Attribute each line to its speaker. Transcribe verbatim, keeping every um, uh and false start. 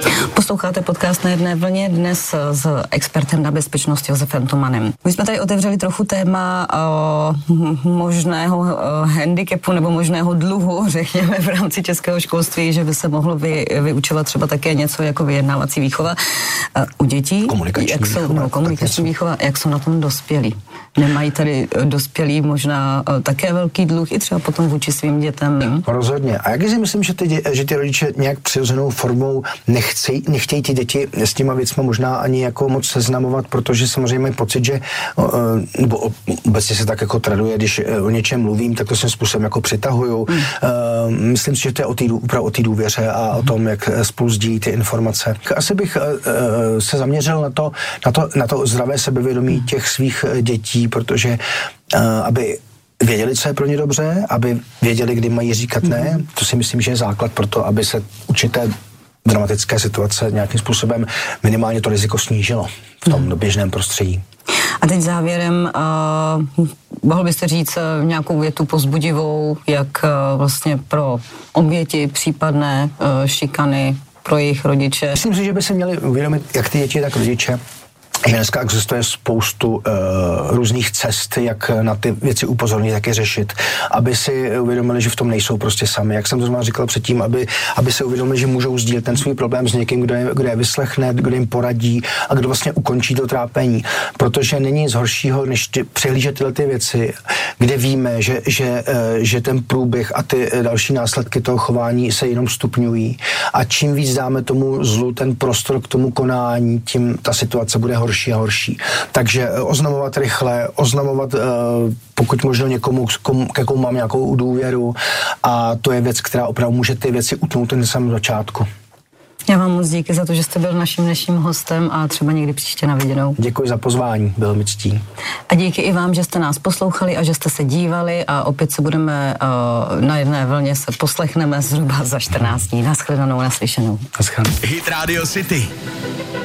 Speaker 1: Posloucháte podcast Na jedné vlně dnes s expertem na bezpečnost Josefem Tomanem. My jsme tady otevřeli trochu téma uh, možného uh, handicapu nebo možného dluhu, řekněme, v rámci českého školství, že by se mohlo vy, vyučovat třeba také něco jako vyjednávací výchova uh, u dětí.
Speaker 2: Komunikační
Speaker 1: jak jsou,
Speaker 2: výchova.
Speaker 1: No, komunikační výchova, jak jsou na tom dospělí. Nemají tady dospělí možná uh, také velký dluh i třeba potom vůči svým dětem.
Speaker 2: Rozhodně. A jak si myslím, že ty, dě, že ty rodiče nějak přirozenou formou nechci, nechtějí ty děti s těma věcma možná ani jako moc seznamovat, protože samozřejmě mají pocit, že nebo obecně se tak jako traduje, když o něčem mluvím, tak to svým způsobem jako přitahuju. Mm. Uh, myslím si, že to je o té opravdu o té důvěře a mm. o tom, jak spolu sdílí ty informace. Asi bych uh, se zaměřil na to, na to, na to zdravé sebevědomí mm. těch svých dětí, protože uh, aby věděli, co je pro ně dobře, aby věděli, kdy mají říkat ne. Mm. To si myslím, že je základ pro to, aby se určité dramatické situace nějakým způsobem minimálně to riziko snížilo v tom mm. běžném prostředí.
Speaker 1: A teď závěrem, uh, mohl byste říct uh, nějakou větu povzbudivou, jak uh, vlastně pro oběti případné uh, šikany pro jejich rodiče?
Speaker 2: Myslím si, že by se měli uvědomit, jak ty děti, tak rodiče, že dneska existuje spoustu uh, různých cest, jak na ty věci upozornit, jak je řešit, aby si uvědomili, že v tom nejsou prostě sami. Jak jsem to znamená říkal předtím, aby, aby si uvědomili, že můžou sdílet ten svůj problém s někým, kdo je, kdo je vyslechne, kdo jim poradí a kdo vlastně ukončí to trápení. Protože není nic horšího, než ty, přehlížet tyhle ty věci, kde víme, že, že, uh, že ten průběh a ty další následky toho chování se jenom stupňují. A čím víc dáme tomu zlu ten prostor k tomu konání, tím ta situace bude horší. horší a horší. Takže oznamovat rychle, oznamovat uh, pokud možno někomu, komu, k jakou mám nějakou důvěru a to je věc, která opravdu může ty věci utnout na samém začátku.
Speaker 1: Já vám moc díky za to, že jste byl naším dnešním hostem a třeba někdy příště na viděnou.
Speaker 2: Děkuji za pozvání, bylo mi ctí.
Speaker 1: A díky i vám, že jste nás poslouchali a že jste se dívali a opět se budeme uh, na jedné vlně se poslechneme zhruba za čtrnáct dní. Naschledanou, naslyšenou.
Speaker 2: Naschledanou.
Speaker 3: Hit Radio City.